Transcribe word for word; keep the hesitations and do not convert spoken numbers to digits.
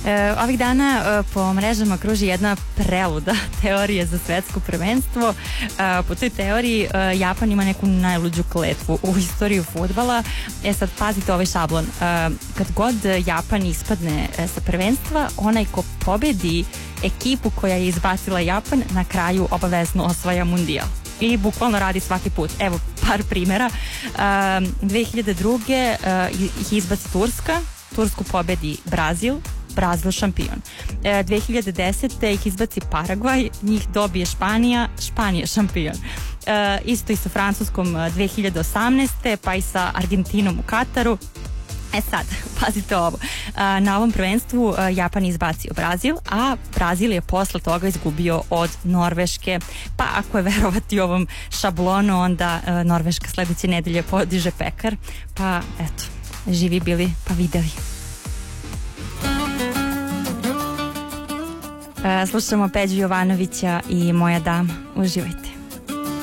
E, ovih dana e, po mrežama kruži jedna preluda teorije za svetsko prvenstvo. E, po toj teoriji e, Japan ima neku najluđu kletvu u istoriji fudbala. E sad pazite ovaj šablon. E, kad god Japan ispadne e, sa prvenstva, onaj ko pobedi ekipu koja je izbacila Japan na kraju obavezno osvaja mundijal. I bukvalno radi svaki put. Evo par primjera. Um, dve hiljade druge. Uh, ih izbaci Turska, Tursku pobedi Brazil, Brazil šampion. E, dve hiljade desete. ih izbaci Paragvaj, njih dobije Španija, Španija šampion. E, isto i sa Francuskom dve hiljade osamnaeste. pa i sa Argentinom u Kataru. E sad, pazite ovo, na ovom prvenstvu Japan izbacio Brazil, a Brazil je posle toga izgubio od Norveške, pa ako je verovati ovom šablonu, onda Norveška sledeće nedelje podiže pekar, pa eto, živi bili pa videli. Slušamo Peđu Jovanovića i Moja dama, uživajte.